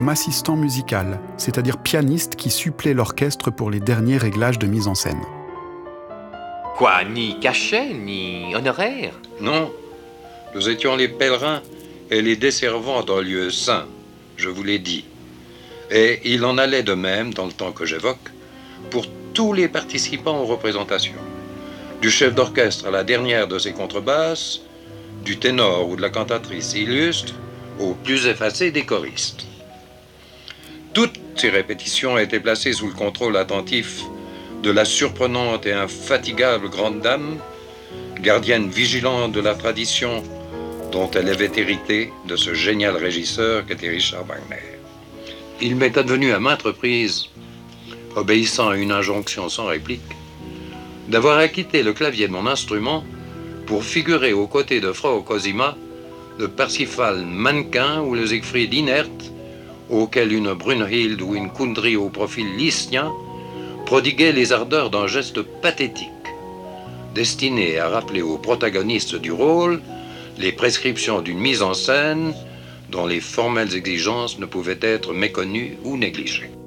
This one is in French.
Assistant musical, c'est-à-dire pianiste qui supplée l'orchestre pour les derniers réglages de mise en scène. Quoi, ni cachet, ni honoraire? Non, nous étions les pèlerins et les desservants d'un lieu saint, je vous l'ai dit. Et il en allait de même, dans le temps que j'évoque, pour tous les participants aux représentations. Du chef d'orchestre à la dernière de ses contrebasses, du ténor ou de la cantatrice illustre, au plus effacé des choristes. Toutes ces répétitions étaient placées sous le contrôle attentif de la surprenante et infatigable grande dame, gardienne vigilante de la tradition dont elle avait hérité de ce génial régisseur qu'était Richard Wagner. Il m'est advenu à maintes reprises, obéissant à une injonction sans réplique, d'avoir acquitté le clavier de mon instrument pour figurer aux côtés de Frau Cosima le Parsifal mannequin ou le Siegfried inerte auquel une Brunhild ou une Kundry au profil lycien prodiguait les ardeurs d'un geste pathétique, destiné à rappeler aux protagonistes du rôle les prescriptions d'une mise en scène dont les formelles exigences ne pouvaient être méconnues ou négligées.